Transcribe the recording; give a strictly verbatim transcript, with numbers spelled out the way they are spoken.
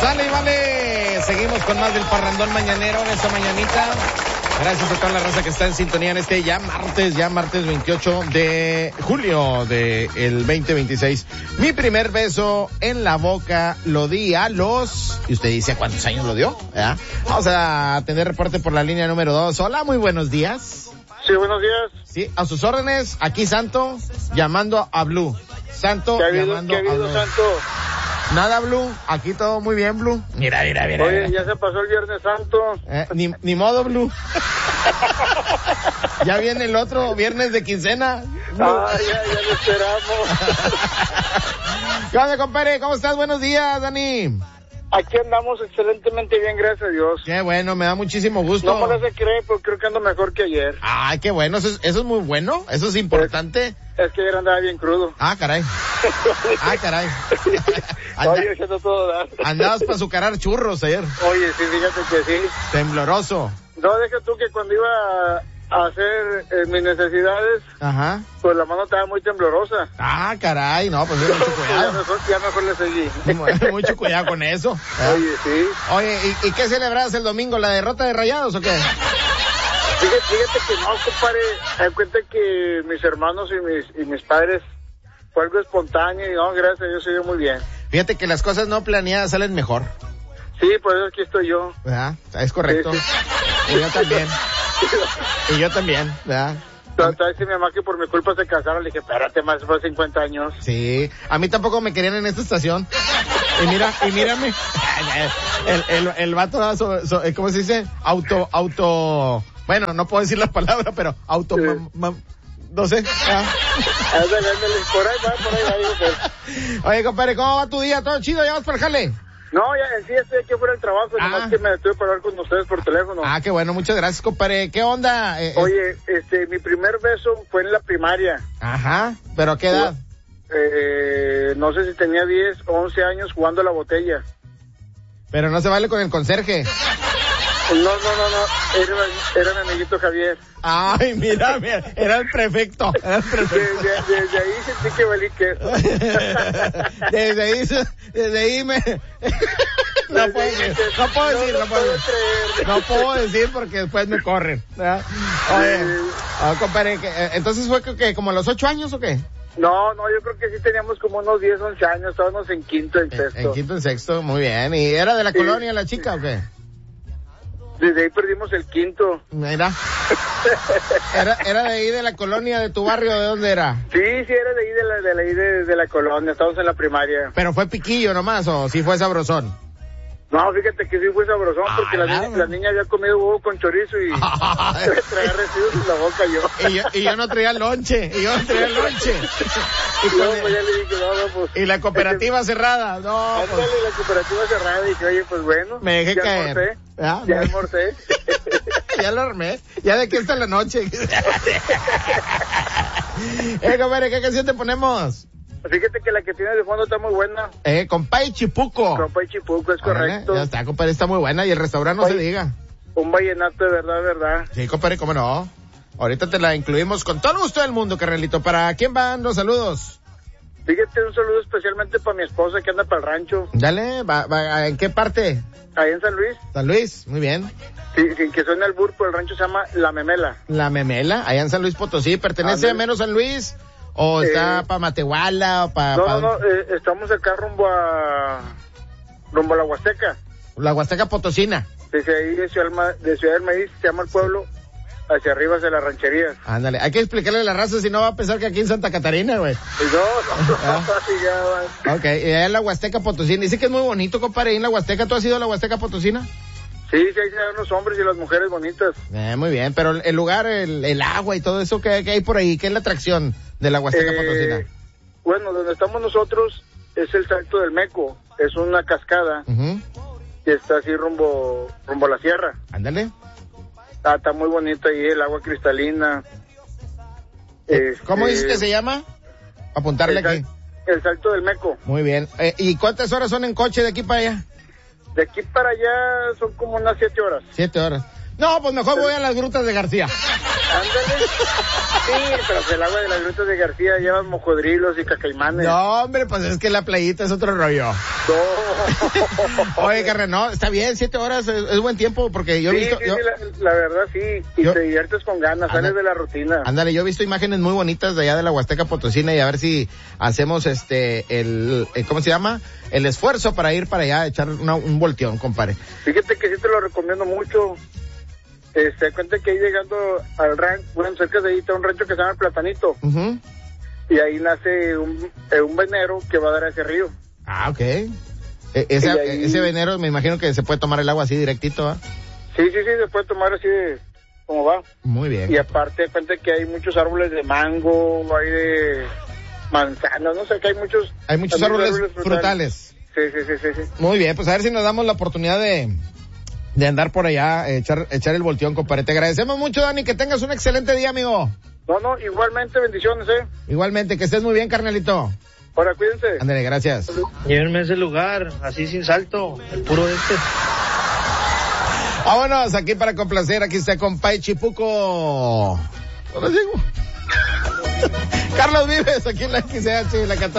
Sale y vale. Seguimos con más del parrandón mañanero en esta mañanita. Gracias a toda la raza que está en sintonía en este ya martes, ya martes veintiocho de julio del veinte veintiséis. Mi primer beso en la boca lo di a los... Y usted dice, ¿a cuántos años lo dio? ¿Verdad? Vamos a tener reporte por la línea número dos. Hola, muy buenos días. Sí, buenos días. Sí, a sus órdenes, aquí Santo, llamando a Blue. Santo, ¿Qué ha habido, llamando ¿qué ha habido, a Blue. Santo? Nada, Blue, aquí todo muy bien, Blue. Mira, mira, mira. Oye, mira. ya se pasó el Viernes Santo. Eh, ni, ni modo, Blue. Ya viene el otro viernes de quincena. Blue. Ah, ya, ya lo esperamos. ¿Qué onda, compadre? ¿Cómo estás? Buenos días, Dani. Aquí andamos excelentemente bien, gracias a Dios. Qué bueno, me da muchísimo gusto. No me lo hace creer, pero creo que ando mejor que ayer. Ay, qué bueno, eso es, eso es muy bueno, eso es importante. Es que ayer andaba bien crudo. Ah, caray. Ah, caray. Anda, Oye, echando todo dar. andabas para azucarar churros ayer. Oye, sí, fíjate que sí. Tembloroso. No, deja tú que cuando iba a a hacer eh, mis necesidades, Ajá. pues la mano estaba muy temblorosa. Ah, caray, no, pues mucho ya, cuidado. mejor, ya mejor le seguí. Mucho cuidado con eso. Oye, sí. Oye, ¿y, ¿y qué celebrabas el domingo? ¿La derrota de Rayados o qué? Fíjate, fíjate que no, compadre, me doy cuenta que mis hermanos y mis, y mis padres fue algo espontáneo y no, gracias a Dios se dio muy bien. Fíjate que las cosas no planeadas salen mejor. Sí, por eso aquí estoy yo. ¿Verdad? Es correcto. Sí, sí. Y yo también. Y yo también, ¿verdad? Entonces dice mi mamá que por mi culpa se casaron, le dije, espérate, más fue cincuenta años. Sí, a mí tampoco me querían en esta estación. Y mira, y mírame, el, el, el vato, so, so, ¿cómo se dice? Auto, auto, bueno, no puedo decir la palabra, pero auto, sí. ma, ma, no sé. Ah. Ándale, ándale, por ahí va, por ahí va, digo, pues. Oye, compadre, ¿cómo va tu día? ¿Todo chido? ¿Ya vas para el jale? No, ya en sí estoy aquí fuera del trabajo, Ah. nomás que me detuve para hablar con ustedes por teléfono. Ah, qué bueno, muchas gracias, compadre. ¿Qué onda? Eh, Oye, este, mi primer beso fue en la primaria. Ajá, ¿pero a qué edad? Eh, no sé si tenía diez o once años jugando a la botella. Pero no se vale con el conserje. No, no, no, no, era, era mi amiguito Javier. Ay, mira, mira, era el prefecto, era el prefecto. Desde, desde ahí sentí que valí queso. Desde ahí, desde ahí me... No puedo decir, no puedo decir, no puedo decir. No puedo decir porque después me corren. ¿Verdad? Oye, oh, compadre, ¿entonces fue que como a los ocho años o qué? No, no, yo creo que sí teníamos como unos diez, once años, estábamos en quinto, en sexto. En, en quinto, en sexto, muy bien. ¿Y era de la sí. colonia la chica o qué? Desde ahí perdimos el quinto. Mira. ¿Era, era de ahí de la colonia de tu barrio? ¿De dónde era? Sí, sí, era de ahí de la, de la, de, de la colonia, estábamos en la primaria. ¿Pero fue piquillo nomás o sí fue sabrosón? No, fíjate que sí fue sabrosón ah, porque la, claro. niña, la niña había comido huevo con chorizo y traía residuos en la boca yo. Y yo. Y yo no traía lonche, y yo no traía lonche. Y, no, pues ya le dije, no, no, pues. Y la cooperativa es que, cerrada, no. Ándale, Pues, la cooperativa cerrada y dije, oye, pues bueno. me dejé ya caer. Almorcé, ¿Ah? ya almorcé. Ya lo armé, ya de aquí hasta la noche. Eh, compadre, ¿qué canción te ponemos? Fíjate que la que tiene de fondo está muy buena. Eh, Compay Chipuco. Compay Chipuco, es correcto. Ya está, compadre, está muy buena y el restaurante no Oye, se diga. Un vallenato de verdad, verdad. Sí, compadre, cómo no. Ahorita te la incluimos con todo el gusto del mundo, carnalito. ¿Para quién van los saludos? Fíjate, un saludo especialmente para mi esposa que anda para el rancho. Dale, va, va, ¿en qué parte? Ahí en San Luis. San Luis, muy bien. Sí, sin que suene el burpo, el rancho se llama La Memela. La Memela, allá en San Luis Potosí. ¿Pertenece Ándale. a menos San Luis? ¿O está Eh, para Matehuala? O para No, pa... no, no, eh, estamos acá rumbo a rumbo a la Huasteca. La Huasteca Potosina. Desde ahí de Ciudad, del Ma- de Ciudad del Maíz, se llama el pueblo, hacia arriba hacia las rancherías. Ándale, hay que explicarle a la raza si no va a pensar que aquí en Santa Catarina, güey. Y no, no, Ah. no, así ya va. Ok, y allá en la Huasteca Potosina. Dice que es muy bonito, compadre, ahí en la Huasteca. ¿Tú has ido a la Huasteca Potosina? Sí, sí, ahí se ven los hombres y las mujeres bonitas. Eh, muy bien, pero el lugar, el, el agua y todo eso que, que hay por ahí, ¿qué es la atracción de la Huasteca Eh, Potosina? Bueno, donde estamos nosotros es el Salto del Meco, es una cascada Uh-huh. que está así rumbo rumbo a la sierra. Ándale. Ah, está muy bonito ahí, el agua cristalina. Este, ¿Cómo dices que se llama? Apuntarle el, aquí. El Salto del Meco. Muy bien. Eh, ¿Y cuántas horas son en coche de aquí para allá? De aquí para allá son como unas siete horas. Siete horas. No, pues mejor voy a las grutas de García. Ándale. Sí, pero que el agua de las grutas de García lleva mocodrilos y cacaimanes. No, hombre, pues es que la playita es otro rollo. No. Oye, carnal, no, está bien, siete horas es, es buen tiempo, porque yo he sí, visto... Sí, yo, sí, la, la verdad sí, y yo, te diviertes con ganas, ándale, sales de la rutina. Ándale, yo he visto imágenes muy bonitas de allá de la Huasteca Potosina y a ver si hacemos este, el, el ¿cómo se llama? El esfuerzo para ir para allá, echar una, un volteón, compadre. Fíjate que sí te lo recomiendo mucho. Este, cuenta que ahí llegando al rancho, bueno, cerca de ahí está un rancho que se llama El Platanito. Uh-huh. Y ahí nace un, eh, un venero que va a dar a ese río. Ah, ok. E- ese, ahí, ese venero me imagino que se puede tomar el agua así directito, ¿eh? Sí, sí, sí, se puede tomar así de como va. Muy bien. Y aparte, cuenta que hay muchos árboles de mango, hay de manzanas, no sé, que hay muchos... Hay muchos árboles, árboles frutales. frutales. Sí, sí, sí, sí, sí. Muy bien, pues a ver si nos damos la oportunidad de... de andar por allá, echar, echar el volteón, compadre. Te agradecemos mucho, Dani, que tengas un excelente día, amigo. No, no, igualmente, bendiciones, eh. Igualmente, que estés muy bien, carnalito. Ahora, cuídense. Ándale, gracias. Llévenme a ese lugar, así sin salto, el puro este. Vámonos, aquí para complacer, aquí está compadre Chipuco. ¿Dónde digo? Carlos Vives, aquí en la X H, la catorce.